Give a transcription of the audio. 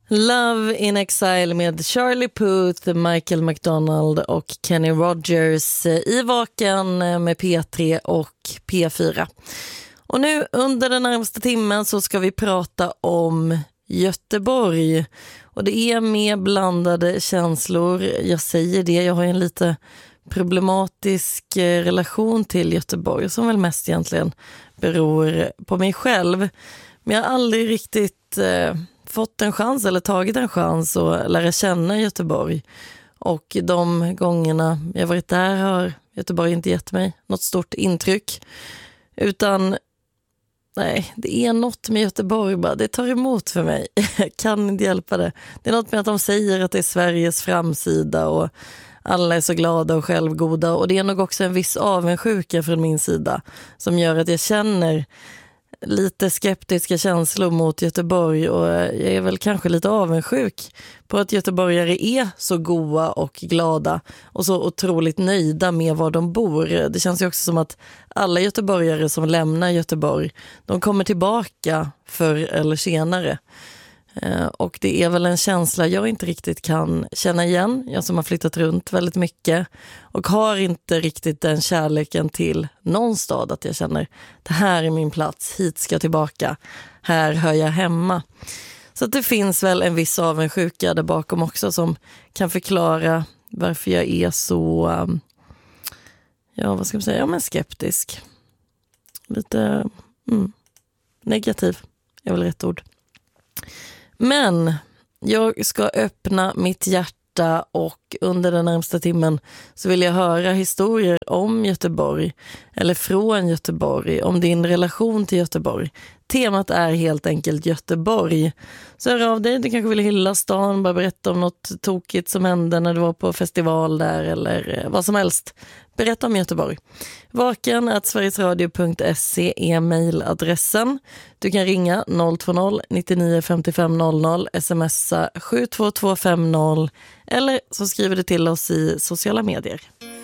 Love in Exile med Charlie Puth, Michael McDonald och Kenny Rogers i Vaken med P3 och P4. Och nu under den närmaste timmen så ska vi prata om Göteborg. Och det är med blandade känslor. Jag säger det, jag har en lite problematisk relation till Göteborg som väl mest egentligen beror på mig själv. Men jag har aldrig riktigt fått en chans eller tagit en chans att lära känna Göteborg. Och de gångerna jag varit där har Göteborg inte gett mig något stort intryck. Utan nej, det är något med Göteborg bara. Det tar emot för mig. Jag kan inte hjälpa det. Det är något med att de säger att det är Sveriges framsida och alla är så glada och självgoda. Och det är nog också en viss avundsjuka från min sida som gör att jag känner lite skeptiska känslor mot Göteborg, och jag är väl kanske lite avundsjuk på att göteborgare är så goda och glada och så otroligt nöjda med var de bor. Det känns ju också som att alla göteborgare som lämnar Göteborg, de kommer tillbaka förr eller senare. Och det är väl en känsla jag inte riktigt kan känna igen. Jag som har flyttat runt väldigt mycket och har inte riktigt den kärleken till någon stad att jag känner det här är min plats, hit ska jag tillbaka, här hör jag hemma. Så att det finns väl en viss avundsjuka där bakom också som kan förklara varför jag är så men skeptisk. Lite negativ är väl rätt ord. Men jag ska öppna mitt hjärta och under den närmsta timmen så vill jag höra historier om Göteborg eller från Göteborg, om din relation till Göteborg. Temat är helt enkelt Göteborg. Så hör av dig, du kanske vill hylla stan, bara berätta om något tokigt som hände när du var på festival där eller vad som helst. Berätta om Göteborg. vaken@sverigesradio.se är mejladressen. Du kan ringa 020 99 55 00, smsa 72250 eller så skriver du till oss i sociala medier.